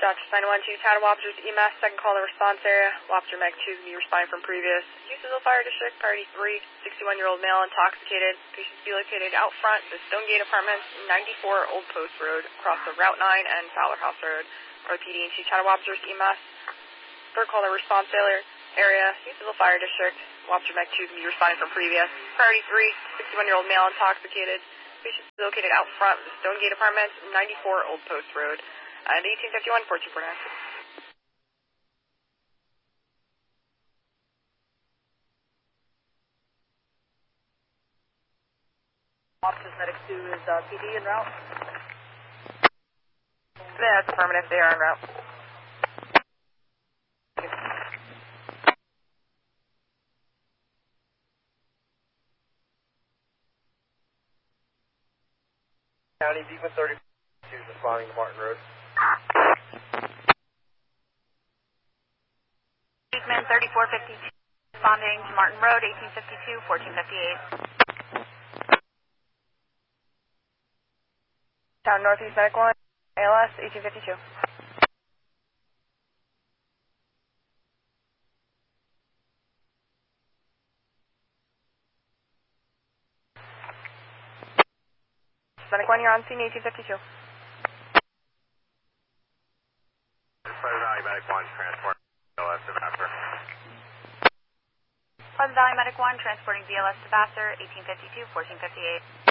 Dr. 912, Town of Wapsers, EMS, second call to response area. Wapser Meg 2 is going to be responding from previous. Houstonville Fire District, priority 3, 61-year-old male intoxicated. Patients to be located out front, the Stonegate Apartments, 94 Old Post Road, across the Route 9 and Fowler House Road. RPD and 2, Town of Wapsers, EMS, third call to response area. Houstonville Fire District, Wapser Meg 2 is going to be responding from previous. Priority 3, 61-year-old male intoxicated. Patients to be located out front, the Stonegate Apartments, 94 Old Post Road. And 1851, 4249. Wapsers Medic 2 is PD en route. That's affirmative, they are en route. County Beacon 32 is responding to Martin Road. Beekman 3452 responding to Martin Road, 1852, 1458. Town Northeast Medic 1, ALS, 1852. Medic 1, you're on scene, 1852. Pleasant Valley Medic 1, transport BLS to Vassar. Pleasant Valley Medic 1 transporting BLS to Vassar, 1852, 1458.